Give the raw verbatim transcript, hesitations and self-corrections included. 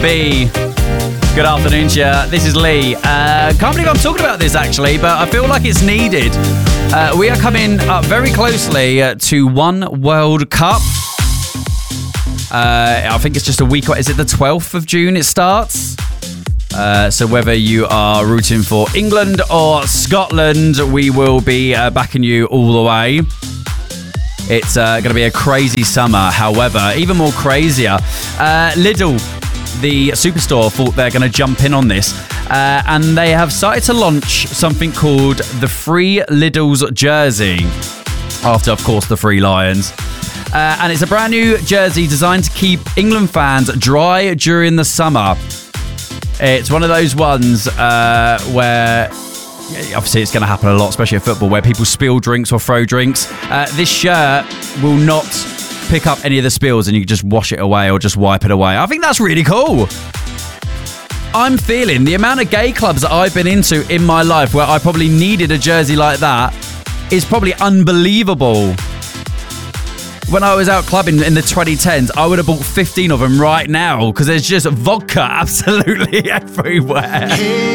B. Good afternoon to you. This is Lee. Uh, can't believe I'm talking about this actually, but I feel like it's needed. Uh, we are coming up very closely uh, to one World Cup. Uh, I think it's just a week. Is it the twelfth of June it starts? Uh, so whether you are rooting for England or Scotland, we will be uh, backing you all the way. It's uh, going to be a crazy summer. However, even more crazier, uh, Lidl, the superstore, thought they're going to jump in on this. Uh, and they have started to launch something called the Free Lidl's jersey. After, of course, the Free Lions. Uh, and it's a brand new jersey designed to keep England fans dry during the summer. It's one of those ones uh, where, obviously it's going to happen a lot, especially at football, where people spill drinks or throw drinks. Uh, this shirt will not pick up any of the spills and you can just wash it away or just wipe it away. I think that's really cool. I'm feeling the amount of gay clubs that I've been into in my life where I probably needed a jersey like that is probably unbelievable. When I was out clubbing in the twenty tens, I would have bought fifteen of them right now because there's just vodka absolutely everywhere.